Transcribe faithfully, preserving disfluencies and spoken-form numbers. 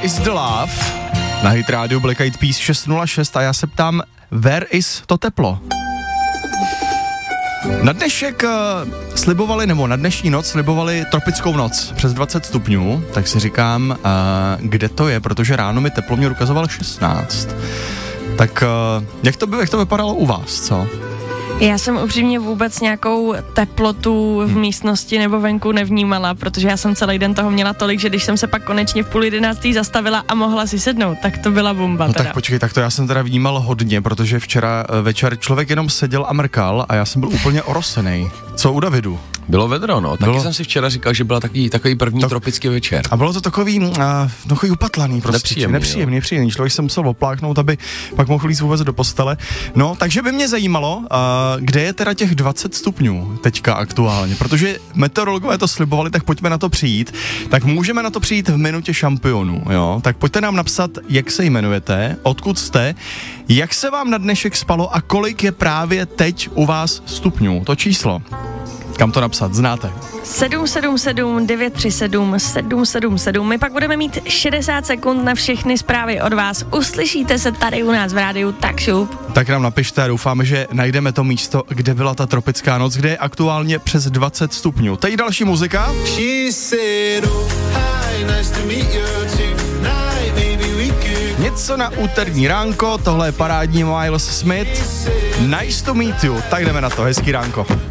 is the Love? Na Hit Radio Black Eyed Peas šest nula šest a já se ptám, where is to teplo? Na dnešek uh, slibovali, nebo na dnešní noc slibovali tropickou noc přes dvacet stupňů, tak si říkám, uh, kde to je, protože ráno mi teploměr ukazoval šestnáct. Tak uh, jak, to by, jak to vypadalo u vás, co? Já jsem upřímně vůbec nějakou teplotu v hmm. místnosti nebo venku nevnímala, protože já jsem celý den toho měla tolik, že když jsem se pak konečně v půl jedenáctý zastavila a mohla si sednout, tak to byla bomba. No teda. Tak počkej, tak to já jsem teda vnímal hodně, protože včera večer člověk jenom seděl a mrkal a já jsem byl úplně orosenej. Co u Davidu? Bylo vedro, no. Taky bylo... jsem si včera říkal, že byl takový, takový první to... tropický večer. A bylo to takový, uh, takový upatlaný prostě. Nepříjemný, nepříjemný, nepříjemný. Člověk se musel opláchnout, aby pak mohl jít vůbec do postele. No, takže by mě zajímalo, uh, kde je teda těch dvacet stupňů teďka aktuálně, protože meteorologové to slibovali, tak pojďme na to přijít. Tak můžeme na to přijít v minutě šampionů, jo. Tak pojďte nám napsat, jak se jmenujete, odkud jste, jak se vám na dnešek spalo a kolik je právě teď u vás stupňů, to číslo. Kam to napsat, znáte? sedm sedm sedm devět tři sedm sedm sedm sedm. My pak budeme mít šedesát sekund na všechny zprávy od vás. Uslyšíte se tady u nás v rádiu, tak šup. Tak nám napište a doufáme, že najdeme to místo, kde byla ta tropická noc, kde je aktuálně přes dvacet stupňů. Teď další muzika. Něco na úterní ránko, tohle je parádní Miles Smith. Nice to meet you, tak jdeme na to, hezký ránko.